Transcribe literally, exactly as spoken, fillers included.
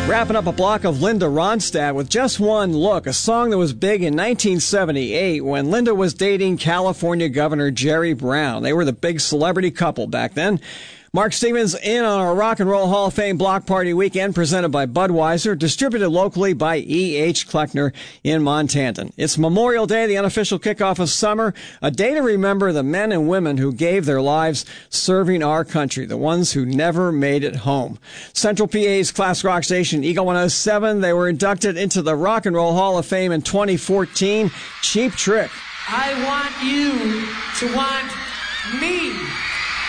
Wrapping up a block of Linda Ronstadt with Just One Look, a song that was big in nineteen seventy-eight when Linda was dating California Governor Jerry Brown. They were the big celebrity couple back then. Mark Stevens in on our Rock and Roll Hall of Fame Block Party Weekend presented by Budweiser, distributed locally by E H. Kleckner in Montanton. It's Memorial Day, the unofficial kickoff of summer, a day to remember the men and women who gave their lives serving our country, the ones who never made it home. Central P A's class rock station, Eagle one oh seven, they were inducted into the Rock and Roll Hall of Fame in twenty fourteen. Cheap Trick. I want you to want me.